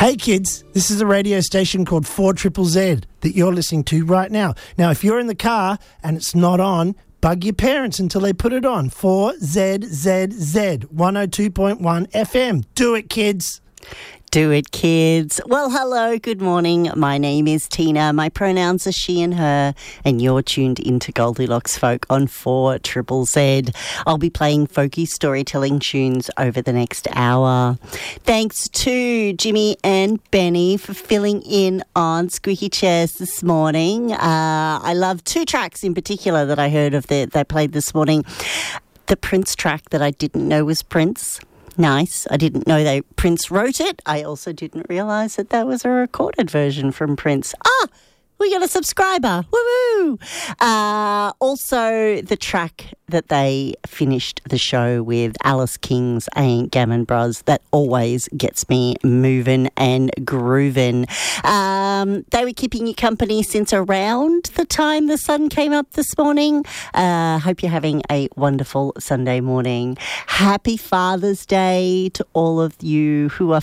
Hey kids, this is a radio station called 4ZZZ that you're listening to right now. Now, if you're in the car and it's not on, bug your parents until they put it on. 4ZZZ, 102.1 FM. Do it, kids. Do it, kids. Well, hello, good morning. My name is Tina. My pronouns are she and her, and you're tuned into Goldilocks Folk on 4ZZZ. I'll be playing folky storytelling tunes over the next hour. Thanks to Jimmy and Benny for filling in on Squeaky Chairs this morning. I love two tracks in particular that I heard of they played this morning. The Prince track that I didn't know was Prince. Nice. I didn't know Prince wrote it. I also didn't realise that was a recorded version from Prince. We got a subscriber. Woo-hoo! Also, the track that they finished the show with, Alice King's Ain't Gammon Bros, that always gets me moving and grooving. They were keeping you company since around the time the sun came up this morning. Hope you're having a wonderful Sunday morning. Happy Father's Day to all of you who are